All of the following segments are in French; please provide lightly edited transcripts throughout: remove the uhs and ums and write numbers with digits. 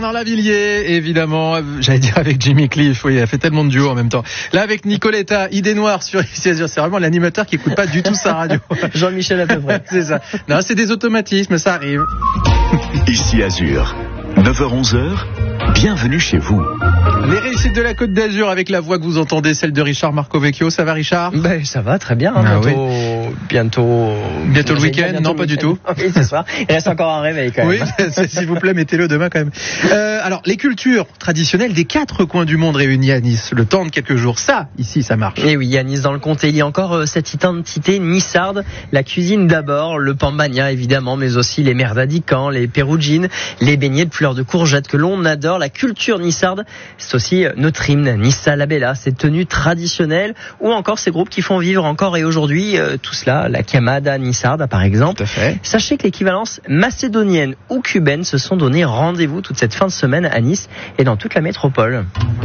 Dans Lavilliers, évidemment, j'allais dire avec Jimmy Cliff, oui, il a fait tellement de duos en même temps. Là, avec Nicoletta, Idée Noire sur Ici Azur, c'est vraiment l'animateur qui écoute pas du tout sa radio. Jean-Michel à peu près. C'est ça. Non, c'est des automatismes, ça arrive. Ici Azur, 9h-11h, bienvenue chez vous. Les réussites de la Côte d'Azur avec la voix que vous entendez, celle de Richard Marcovecchio. Ça va, Richard? Ben, ça va, très bien. Bientôt le week-end? Non, pas du tout. Oui, ce soir. Il reste encore un réveil quand même. Oui, s'il vous plaît, mettez-le demain quand même. Alors, les cultures traditionnelles des 4 coins du monde réunies à Nice, le temps de quelques jours, ça, ici, ça marche. Et oui, à Nice, dans le comté, il y a encore cette identité nissarde. La cuisine d'abord, le pambagna évidemment, mais aussi les merdadicans, les perugines, les beignets de fleurs de courgettes que l'on adore. La culture nissarde, c'est aussi notre hymne, Nissa la Bella, ces tenues traditionnelles, ou encore ces groupes qui font vivre encore et aujourd'hui tout cela, la camada nissarde par exemple. Tout à fait. Sachez que l'équivalence macédonienne ou cubaine se sont donné rendez-vous toute cette fin de semaine à Nice et dans toute la métropole.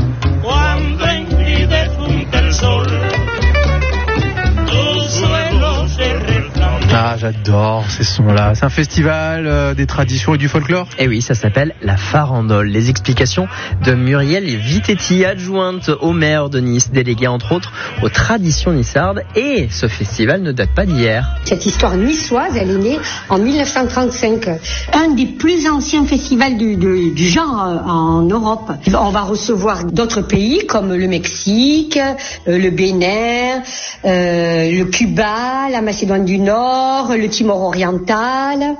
Ah, j'adore ces sons-là. C'est un festival des traditions et du folklore. Et oui, ça s'appelle la farandole. Les explications de Muriel Vitetti, adjointe au maire de Nice, déléguée entre autres aux traditions nissardes. Et ce festival ne date pas d'hier. Cette histoire niçoise, elle est née en 1935. Un des plus anciens festivals du genre en Europe. On va recevoir d'autres pays comme le Mexique, le Bénin, le Cuba, la Macédoine du Nord, le Timor oriental.